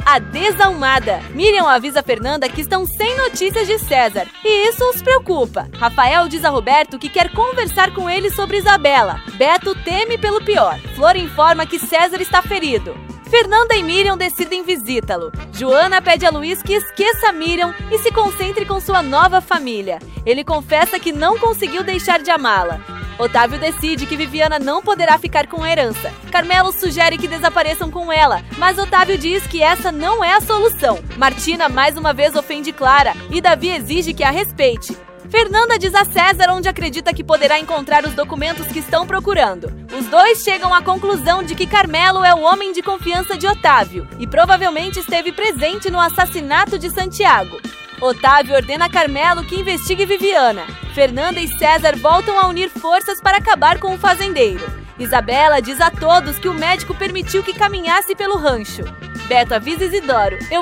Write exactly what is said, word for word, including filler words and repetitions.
A Desalmada. Miriam avisa Fernanda que estão sem notícias de César, e isso os preocupa. Rafael diz a Roberto que quer conversar com ele sobre Isabela. Beto teme pelo pior. Flor informa que César está ferido. Fernanda e Miriam decidem visitá-lo. Joana pede a Luiz que esqueça Miriam e se concentre com sua nova família. Ele confessa que não conseguiu deixar de amá-la. Otávio decide que Viviana não poderá ficar com a herança. Carmelo sugere que desapareçam com ela, mas Otávio diz que essa não é a solução. Martina mais uma vez ofende Clara e Davi exige que a respeite. Fernanda diz a César onde acredita que poderá encontrar os documentos que estão procurando. Os dois chegam à conclusão de que Carmelo é o homem de confiança de Otávio e provavelmente esteve presente no assassinato de Santiago. Otávio ordena a Carmelo que investigue Viviana. Fernanda e César voltam a unir forças para acabar com o fazendeiro. Isabela diz a todos que o médico permitiu que caminhasse pelo rancho. Beto avisa Isidoro: Eu